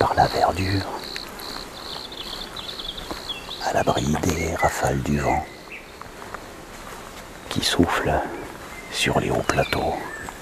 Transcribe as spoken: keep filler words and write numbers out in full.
par la verdure, à l'abri des rafales du vent qui soufflent sur les hauts plateaux.